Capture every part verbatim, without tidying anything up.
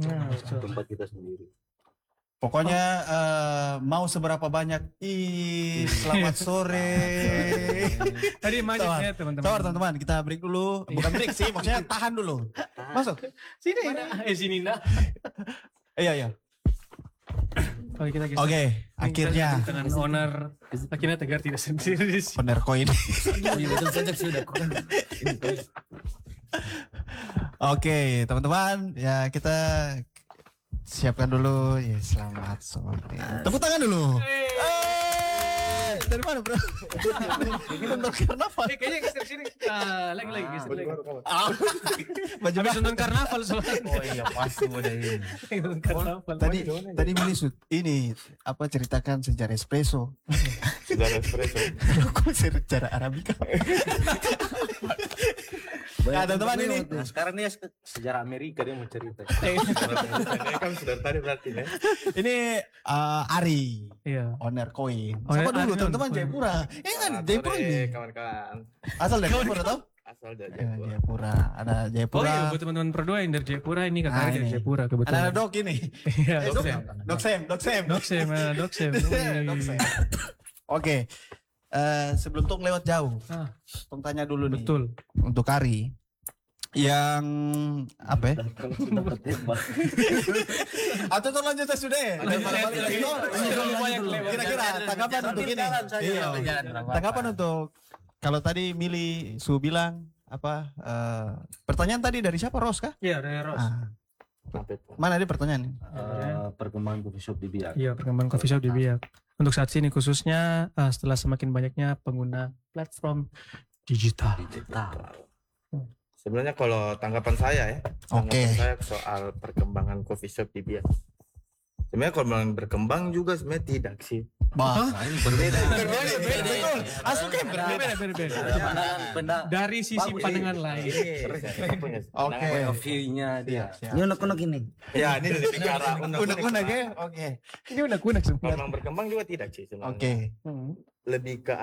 Nah, tempat kita sendiri. Pokoknya uh, mau seberapa banyak ih selamat sore. Tadi macetnya teman-teman. Sabar teman-teman, kita break dulu. Bukan break sih, maksudnya tahan dulu. Masuk. Sini. Mana? Eh sini nak. Iya iya. Oke kita geser. Oke, akhirnya dengan owner akhirnya Tegar tidak sendiri. bener koin. Iya betul saja sudah. Oke, teman-teman, ya kita siapkan dulu. Ya, selamat sore. Tepuk tangan dulu. Eh, dari mana, Bro? Ini nonton karnaval. Eh kayaknya geser sini. Ah, lagi lagi geser lagi. Ah, baju Habis nonton karnaval soalnya. Oh iya pasti udah ini. Nonton karnaval. Tadi tadi Mili sud- ini apa ceritakan sejarah espresso. Sejarah espresso. Kok sejarah arabica? Nah, teman-teman ini. Nah, sekarang nih sejarah Amerika dia mau cerita. Ini kan sudah tadi berarti ya. Ini uh, Ari, Iya. owner koin. Oh, Siapa ya, dulu Ari teman-teman owner Jayapura. Eh kan Selamat Jayapura sore, ini. kawan-kawan. Asal dari Jayapura tau? Asal dari Eh, Jayapura. Jayapura. Ada Oh Jayapura. iya buat teman-teman berdua yang dari Jayapura ini kakak Nah, dari ini. Jayapura kebetulan. Ada Dok ini. Iya, Eh, Dok Dok Sam. Dok Sam, Dok Sam. Dok Sam, ah, Dok Sam. Dok Sam. Oke. Eh, sebelum Tung lewat jauh, Ah, Tung tanya dulu nih. betul. Untuk Ari yang apa ya? Kalau sudah ketembak. Atau Tung lanjut tes sudah ya? Lanjut, lanjut, lanjut. Kira-kira Banyak lewat. Kira-kira tanggapan untuk ini. Iya. Tanggapan untuk kalau tadi Mili Su bilang apa eh, pertanyaan tadi dari siapa, Ros kah? Iya dari Ros. Ah, Apa itu? mana dia pertanyaan? Eh, perkembangan coffee shop di Biak. Iya perkembangan coffee shop di Biak. Untuk saat ini khususnya eh, setelah semakin banyaknya pengguna platform digital. Digital. Sebenarnya kalau tanggapan saya ya, tanggapan Oke. saya soal perkembangan coffee shop di Biak. Sebenarnya kalau bilang berkembang juga sebenarnya tidak sih. Bah. Nah, ini berbeda. Berbeda, betul. Asal kan berbeda. Berbeda, berbeda. Ada pandangan benda. Dari sisi Bagus, pandangan ini. lain. Saya punya Oke. Point of view-nya dia. Siap. Ini unek-unek ini. Ya, ini lebih ke arah Unek-unek ya? Oke. Ini udah kunak Kalau semua. bilang berkembang juga tidak sih sebenarnya. Oke. Hmm. Lebih ke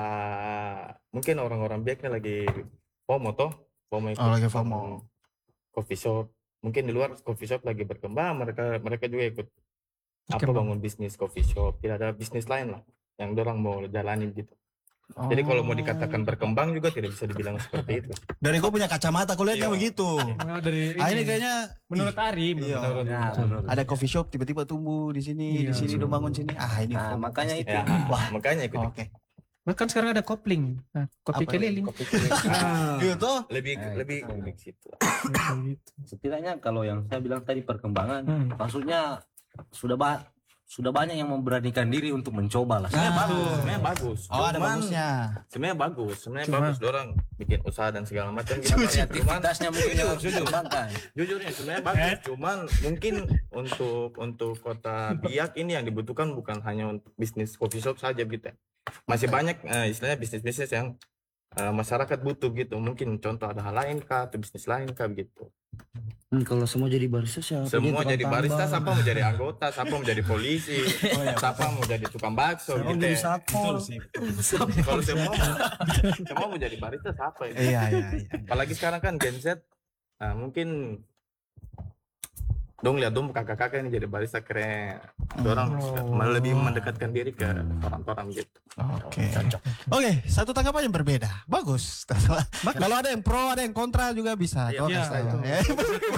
arah mungkin orang-orang Biaknya lagi FOMO toh, FOMO ikut Oh, lagi FOMO. coffee shop. Mungkin di luar coffee shop lagi berkembang, mereka mereka juga ikut apa Berkembang. bangun bisnis coffee shop. Tidak ada bisnis lain lah yang dorang mau jalanin gitu. Jadi kalau mau dikatakan berkembang juga tidak bisa dibilang seperti itu. Dari kau punya kacamata, kau lihatnya Iya. begitu. Nah, dari Ah, ini kayaknya menurut Ari, Iya. menurut Nah, Betul. menurut- ada coffee shop tiba-tiba tumbuh di sini, Iya, di sini betul. udah bangun sini. Ah, ini Nah, FOMO makanya pasti. itu. Ya, Wah. makanya ikut Oke. Bahkan sekarang ada kopling, nah, kopi Apa? keliling. kopi keliling. Ah, Iya toh. lebih Eh, lebih itu. lebih ke situ. Gitu. setidaknya kalau yang saya bilang tadi perkembangan, Hmm. maksudnya sudah ba sudah banyak yang memberanikan diri untuk mencoba lah. Sebenarnya Ah. bagus, sebenarnya bagus. Oh, ada Cuman, bagusnya. Sebenarnya bagus, sebenarnya Cuma- bagus. Dorang bikin usaha dan segala macam. Gitu. Cuman Kreativitasnya mungkin Jujur, harus jujur. dikembangkan. jujurnya sebenarnya bagus. Cuman mungkin untuk untuk kota Biak ini yang dibutuhkan bukan hanya untuk bisnis coffee shop saja gitu. Masih banyak eh, istilahnya bisnis-bisnis yang eh, masyarakat butuh gitu. Mungkin contoh ada hal lain kah atau bisnis lain kah gitu. Hmm, kalau semua jadi barista siapa? Semua tukang jadi barista, tambal. siapa mau jadi anggota, siapa mau jadi polisi, siapa mau jadi tukang bakso Siapa gitu jadi ya. satpol. Kalau semua semua mau jadi barista siapa ya? Iya, iya, iya. Apalagi sekarang kan Gen Z, nah, mungkin dong lihat dong kakak-kakak ini jadi barista keren. Orang malah lebih mendekatkan diri ke orang-orang gitu. Oke. Oke, satu tanggapan yang berbeda. Bagus. Kalau ada yang pro, ada yang kontra juga bisa. Iya, Kau iya, kasih tahu. betul. Ya.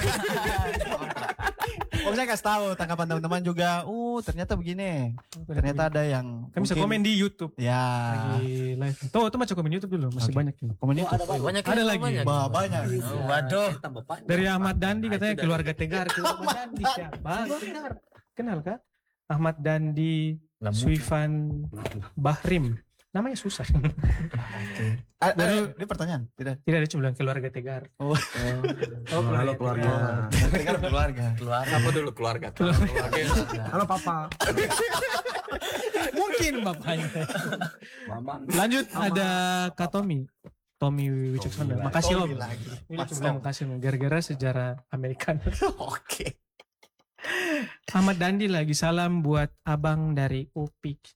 Om saya kasih tahu tanggapan teman-teman juga. Uh, ternyata begini. Ternyata ada yang Kami bisa mungkin- komen di YouTube Ya. lagi live. Tuh, tuh macam komen YouTube dulu, masih Oke. banyak ini. Komen Oh, itu. ada banyak. Ada lagi. Bah, banyak. Oh, waduh. Tambah panjang. Dari Ahmad Dandi Nah, katanya itu keluarga Tegar. Keluarga Dandi siapa? Tegar. Kenal kah? Ahmad Dandi, Suifan Bahrim. Namanya susah. Ah, ada ini pertanyaan. Tidak. Tidak ada cuma bilang keluarga Tegar. Oh, Oh, Halo keluarga. Tegar keluarga. Apa dulu keluarga? Keluarga. Halo papa. Mungkin bapaknya. Mama. Lanjut ada Kak Tommy. Tommy Wicaksana. Makasih Om. Tommy lagi. Ini Mas cuma bilang Tom. makasih Om. Gara-gara sejarah Amerika. Oke. Ahmad Dandi lagi salam buat abang dari Upik.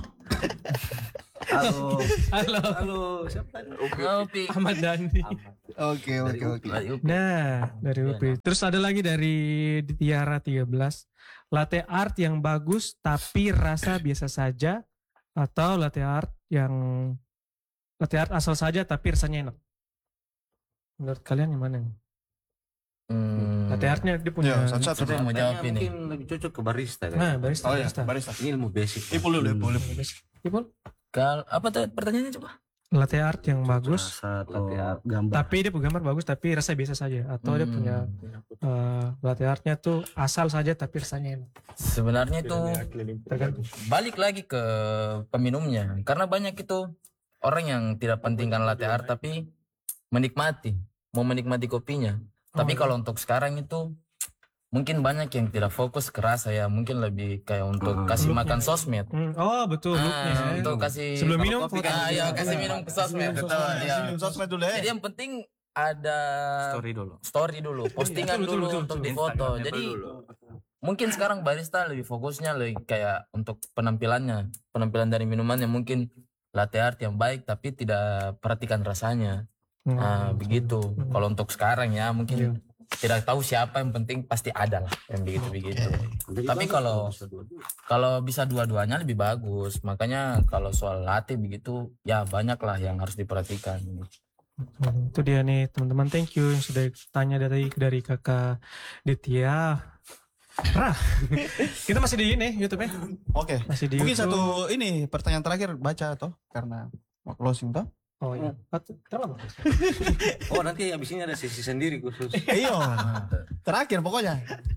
Halo. Halo. Halo. Siapa tadi? Upi. Opi. Ahmad Dandi. Oke, oke, oke. Dari U P I. Nah, dari U P I. Terus ada lagi dari Tiara tiga belas. Latte art yang bagus tapi rasa biasa saja, atau latte art yang latte art asal saja tapi rasanya enak. Menurut kalian yang mana? Hmm, Latte artnya dia punya. Ya, satu-satu. Siapa yang mau jawab Kayaknya ini? mungkin lebih cocok ke barista kan? Nah, barista. Oh ya, barista. barista. Ini ilmu basic. Ipul dulu, Ipul. Ipul? Kal apa tuh pertanyaannya coba? Latte art yang bagus Rasa atau Latte art. gambar. tapi dia punya gambar bagus tapi rasa biasa saja, atau dia Hmm. punya uh, latte artnya tuh asal saja tapi rasanya enak. Sebenarnya itu Tergantung. balik lagi ke peminumnya, karena banyak itu orang yang tidak pentingkan latte art tapi menikmati, mau menikmati kopinya. Tapi Oh, kalau untuk sekarang itu mungkin banyak yang tidak fokus ke rasa ya, mungkin lebih kayak untuk Hmm. kasih Looknya. makan sosmed. Hmm, oh betul Ah, looknya. untuk kasih Sebelum kalau minum kopi foto. kan, ya kasih minum ke sosmed. Betul, ya. Minum sosmed dulu ya. Jadi yang penting ada Story dulu. story dulu, postingan Betul, betul, dulu betul, untuk betul. difoto. Jadi mungkin sekarang barista lebih fokusnya lebih kayak untuk penampilannya, penampilan dari minumannya, mungkin latte art yang baik tapi tidak perhatikan rasanya. Hmm, Nah, begitu. Hmm. Kalau untuk sekarang ya Iya. mungkin tidak tahu siapa, yang penting pasti ada lah yang begitu-begitu. Tapi kalau kalau bisa dua-duanya lebih bagus. Makanya kalau soal latte begitu ya banyak lah yang harus diperhatikan. Hmm, itu dia nih teman-teman, thank you yang sudah tanya dari dari kakak Ditya. Rah, kita masih di ini YouTube ya, Oke. masih di Mungkin YouTube. satu ini pertanyaan terakhir baca toh karena mau closing toh. Oh iya. Terlalu. Oh nanti abis ini ada sesi sendiri khusus. Iya. Terakhir pokoknya.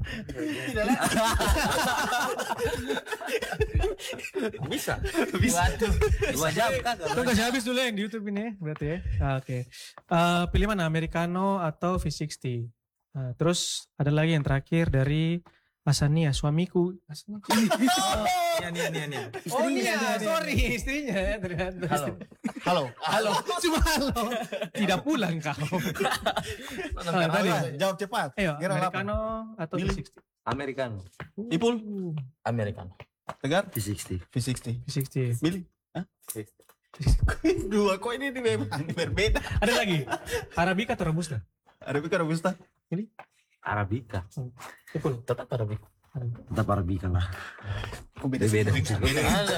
Bisa. Bisa. Dua jam kan? Itu kasih habis dulu yang di YouTube ini ya, berarti ya. Ah, Oke. Eh, pilih mana, Americano atau V enam puluh? Nah, terus ada lagi yang terakhir dari Asania, suamiku. Asania. Iya, iya, iya, iya. Oh iya, sorry, istrinya ternyata. Halo. Halo. Halo, cuma halo. Tidak pulang kau. Ah, tadi. Ayo, jawab cepat. Ayo, Kira apa? Americano atau V Milih. enam puluh? Americano. Ipul, Americano. Tegar, V enam puluh. V enam puluh. V enam puluh. Milih. Hah? Dua kok ini memang berbeda. Ada lagi? Arabica atau Robusta? Arabica Robusta. Arabica. Ipul. Tetap Arabica. Tetap Arabica lah. Kok beda? Beda. Ada.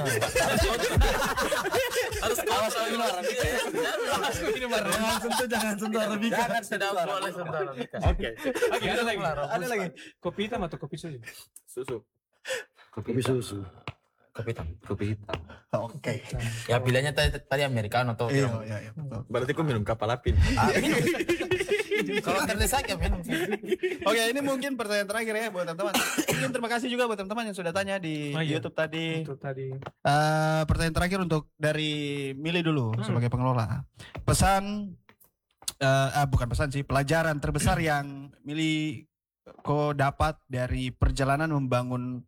Harus kawas minum Arabica. Jangan sentuh, jangan sentuh Arabica. Jangan tidak boleh sentuh Arabica. Oke. Oke, ada lagi. Ada lagi. Kopi hitam atau kopi susu? Susu. Kopi susu. Kopi hitam. Kopi hitam. Oke. Ya pilihannya tadi, tadi Americano atau Iya, yang iya, iya, betul. Berarti aku minum kapal api. Ah, minum. Kalau terdesak ya minum. Oke, ini mungkin pertanyaan terakhir ya buat teman-teman. Mungkin terima kasih juga buat teman-teman yang sudah tanya di Oh, iya. YouTube tadi. Itu tadi. Eh, pertanyaan terakhir untuk dari Mili dulu Hmm. sebagai pengelola. Pesan, eh ah, bukan pesan sih, pelajaran terbesar yang Mili kau dapat dari perjalanan membangun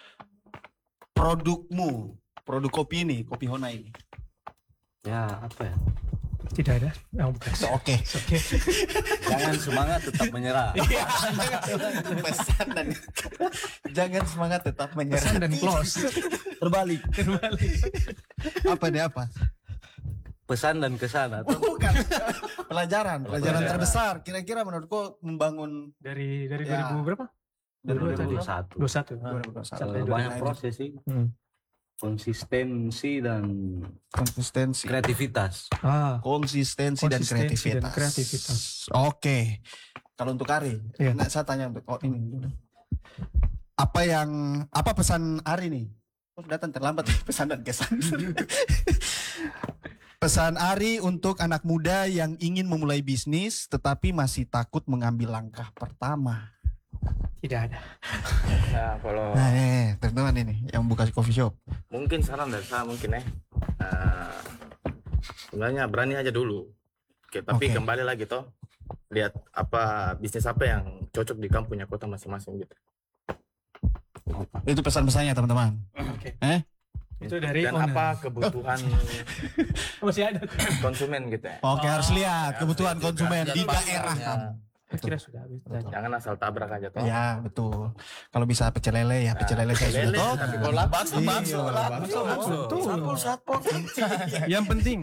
produkmu, produk kopi ini, Kopi Hona ini. Ya apa ya? Tidak ada. Oh, bukan. Oke. Oke. Jangan semangat tetap menyerah. Pesan dan jangan semangat tetap menyerah. Pesan dan close. Terbalik. Terbalik. Apa deh apa? Pesan dan kesan atau Bukan. Pelajaran, pelajaran Pelajaran. terbesar. Kira-kira menurutku membangun Dari dari Ya. dua ribu berapa? dari dua ribu dua tadi. puluh satu. dua puluh satu. dua ribu dua puluh satu. Sampai Eh, banyak proses sih, Hmm. konsistensi dan Konsistensi. kreativitas. Ah, Konsistensi, dan Konsistensi kreativitas. dan kreativitas. Oke. Kalau untuk Ari, Iya. nah, saya tanya untuk oh, ini dulu. Apa yang apa pesan Ari nih? Oh, datang terlambat pesan dan kesan. Pesan Ari untuk anak muda yang ingin memulai bisnis tetapi masih takut mengambil langkah pertama. tidak ada. Nah, kalau Nah, eh, teman-teman ini yang buka coffee shop. mungkin saran dari saya mungkin ya. eh, sebenarnya berani aja dulu. Oke, tapi Oke. kembali lagi toh. Lihat apa bisnis apa yang cocok di kamu punya kota masing-masing gitu. Itu pesan-pesannya teman-teman. Oke. Eh? Itu dari Dan owner. apa kebutuhan Masih ada. konsumen gitu ya. Oke, Oh, harus lihat kebutuhan konsumen di Lihat daerah pasarnya. kamu. Saya kira sudah habis. Betul. Jangan asal tabrak aja toh. Ya betul. Kalau bisa pecel lele ya pecel lele saya sudah Lele, tahu. tapi kalau lapar Bakso, bakso, Iya, bakso, bakso. betul. Yang penting.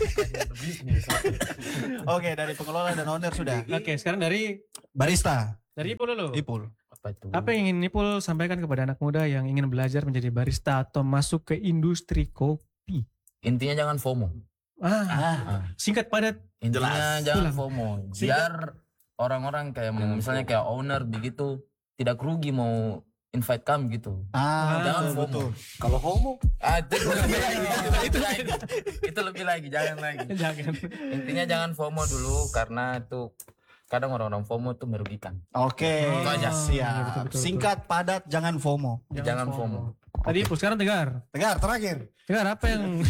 Oke, dari pengelola dan owner sudah. Oke, sekarang dari Barista, dari Ipul dulu. Ipul. Apa itu? Apa yang ingin Ipul sampaikan kepada anak muda yang ingin belajar menjadi barista atau masuk ke industri kopi? Intinya jangan FOMO. Ah, singkat padat. Intinya jangan Ulang. FOMO. Biar orang-orang kayak misalnya kayak owner begitu tidak rugi mau invite kami gitu. Ah, Jangan betul, FOMO. betul. Kalau homo, Ah, itu lebih lagi, itu lebih lagi. Itu lebih lagi, jangan lagi. Jangan. Intinya jangan FOMO dulu karena itu kadang orang-orang FOMO itu merugikan. Oke, Itu aja. siap. Iya, betul, betul, Singkat, padat, jangan FOMO. Jangan FOMO. Tadi Ipul, sekarang Tegar. Tegar, terakhir. Tegar apa yang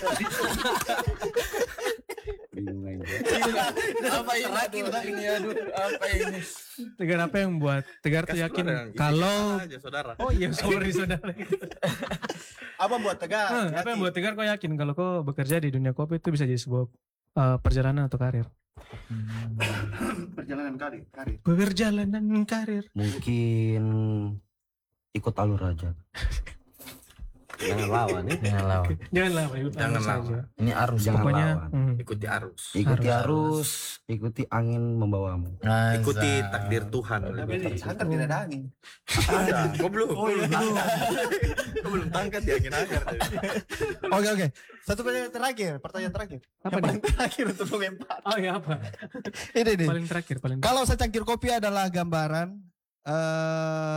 bingung aja. Apa ini? Aduh, ini aduh, apa ini? Tegar apa yang buat Tegar tuh Kasih yakin keluar yang kalau aja saudara. oh iya sorry saudara. Apa buat Tegar? Hmm, apa yang buat Tegar kau yakin kalau kau bekerja di dunia kopi itu bisa jadi sebuah uh, perjalanan atau karir? Perjalanan karir, karir. Perjalanan karir. Mungkin ikut alur aja. Jangan lawan ya. Jangan lawan. Janganlah Pak, ikut Jangan arus lawan. saja. Ini arus. Jangan Pokoknya lawan. hmm, Ikuti arus. Ikuti Harus. arus, ikuti angin membawamu. Nah, Ikuti Zah. takdir Tuhan. Tapi di Hunter tidak ada angin. Ada. Kok belum? Oh, iya. Belum tangkat. Kok belum tangkat di angin agar. Oke, oke. Satu pertanyaan terakhir, pertanyaan terakhir. apa Yang nih? paling terakhir untuk melempar. Oh ya apa? Ini nih. Paling terakhir, paling Kalau secangkir kopi adalah gambaran eh